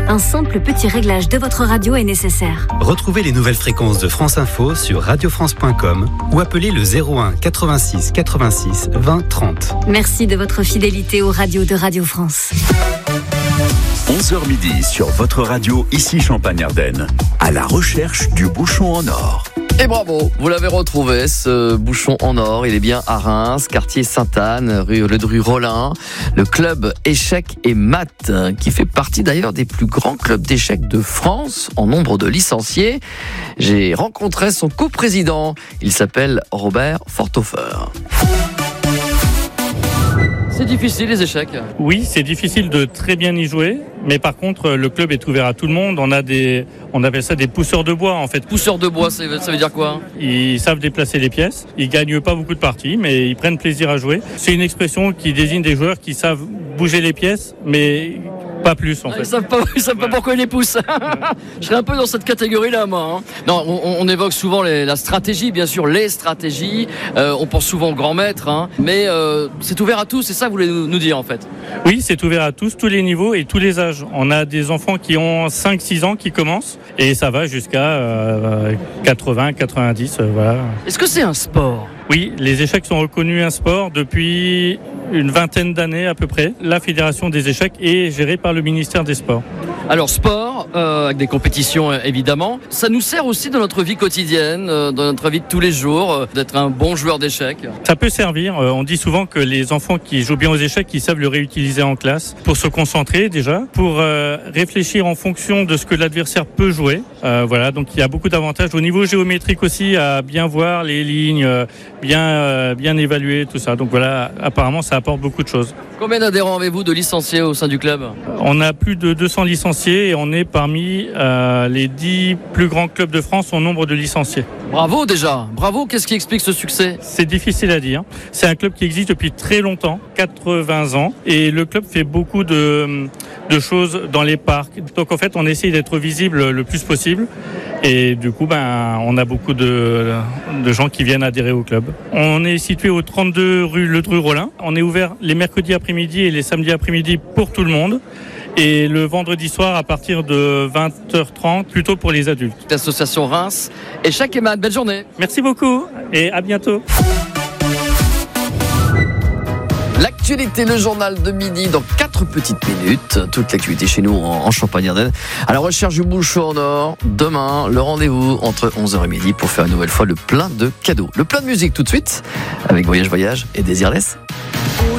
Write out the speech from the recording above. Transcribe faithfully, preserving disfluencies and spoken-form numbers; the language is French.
Un simple petit réglage de votre radio est nécessaire. Retrouvez les nouvelles fréquences de France Info sur radio france point com ou appelez le zéro un quatre-vingt-six quatre-vingt-six vingt trente. Merci de votre fidélité aux radios de Radio France. onze heures midi sur votre radio, ici Champagne-Ardenne, à la recherche du bouchon en or. Et bravo, vous l'avez retrouvé, ce bouchon en or. Il est bien à Reims, quartier Sainte-Anne, rue Le Dru Rollin. Le club échecs et maths, qui fait partie d'ailleurs des plus grands clubs d'échecs de France en nombre de licenciés. J'ai rencontré son coprésident. Il s'appelle Robert Forthofer. C'est difficile les échecs. Oui, c'est difficile de très bien y jouer, mais par contre le club est ouvert à tout le monde. On a des, on appelle ça des pousseurs de bois en fait. Pousseurs de bois, ça veut dire quoi? Ils savent déplacer les pièces. Ils gagnent pas beaucoup de parties, mais ils prennent plaisir à jouer. C'est une expression qui désigne des joueurs qui savent bouger les pièces, mais pas plus en fait. Ils savent pas, ils savent pas pourquoi ils les poussent. Je serais un peu dans cette catégorie-là, moi. Hein. Non, on, on évoque souvent les, la stratégie, bien sûr, les stratégies. Euh, on pense souvent au grand maître, hein, mais euh, c'est ouvert à tous. C'est ça que vous voulez nous, nous dire en fait. Oui, c'est ouvert à tous, tous les niveaux et tous les âges. On a des enfants qui ont cinq six ans qui commencent et ça va jusqu'à euh, quatre-vingts quatre-vingt-dix. Euh, voilà. Est-ce que c'est un sport ? Oui, les échecs sont reconnus un sport depuis une vingtaine d'années à peu près. La Fédération des échecs est gérée par le ministère des Sports. Alors sport, euh, avec des compétitions euh, évidemment, ça nous sert aussi dans notre vie quotidienne, euh, dans notre vie de tous les jours, euh, d'être un bon joueur d'échecs. Ça peut servir, euh, on dit souvent que les enfants qui jouent bien aux échecs, ils savent le réutiliser en classe pour se concentrer déjà, pour euh, réfléchir en fonction de ce que l'adversaire peut jouer. Euh, voilà, donc il y a beaucoup d'avantages au niveau géométrique aussi à bien voir les lignes, euh, bien, euh, bien évaluer tout ça. Donc voilà, apparemment ça apporte beaucoup de choses. Combien d'adhérents avez-vous de licenciés au sein du club ? On a plus de deux cents licenciés et on est parmi euh, les dix plus grands clubs de France en nombre de licenciés. Bravo déjà, bravo. Qu'est-ce qui explique ce succès ? C'est difficile à dire. C'est un club qui existe depuis très longtemps, quatre-vingts ans, et le club fait beaucoup de, de choses dans les parcs. Donc en fait, on essaye d'être visible le plus possible. Et du coup, ben, on a beaucoup de, de gens qui viennent adhérer au club. On est situé au trente-deux rue Le Dru Rollin. On est ouvert les mercredis après-midi et les samedis après-midi pour tout le monde. Et le vendredi soir à partir de vingt heures trente, plutôt pour les adultes. L'association Reims, Échecs et Maths, belle journée. Merci beaucoup et à bientôt. L'actualité, le journal de midi dans quatre petites minutes. Toute l'actualité chez nous en Champagne-Ardenne. À la recherche du bouchon en or. Demain, le rendez-vous entre onze heures et midi pour faire une nouvelle fois le plein de cadeaux. Le plein de musique tout de suite avec Voyage Voyage et Désirless.